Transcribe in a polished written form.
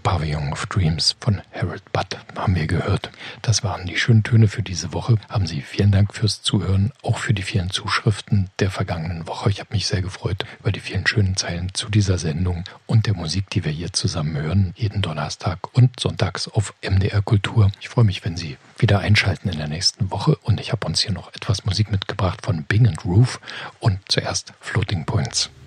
Pavilion of Dreams von Harold Budd haben wir gehört. Das waren die schönen Töne für diese Woche. Haben Sie vielen Dank fürs Zuhören, auch für die vielen Zuschriften der vergangenen Woche. Ich habe mich sehr gefreut über die vielen schönen Zeilen zu dieser Sendung und der Musik, die wir hier zusammen hören, jeden Donnerstag und sonntags auf MDR Kultur. Ich freue mich, wenn Sie wieder einschalten in der nächsten Woche, und ich habe uns hier noch etwas Musik mitgebracht von Bing & Roof und zuerst Floating Points.